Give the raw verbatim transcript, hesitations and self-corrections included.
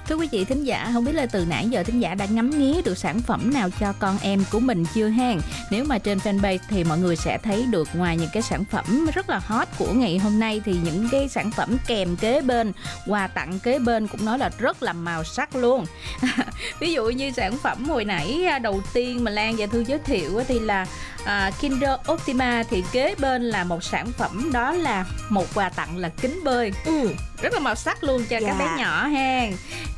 Thưa quý vị thính giả, không biết là từ nãy giờ thính giả đã ngắm nghía được sản phẩm nào cho con em của mình chưa ha? Nếu mà trên fanpage thì mọi người sẽ thấy được ngoài những cái sản phẩm rất là hot của ngày hôm nay thì những cái sản phẩm kèm kế bên, quà tặng kế bên cũng nói là rất là màu sắc luôn. Ví dụ như sản phẩm hồi nãy đầu tiên mà Lan và Thư giới thiệu thì là à, Kinder Optima, thì kế bên là một sản phẩm, đó là một quà tặng là kính bơi. Ừ. Rất là màu sắc luôn cho Dạ. các bé nhỏ ha.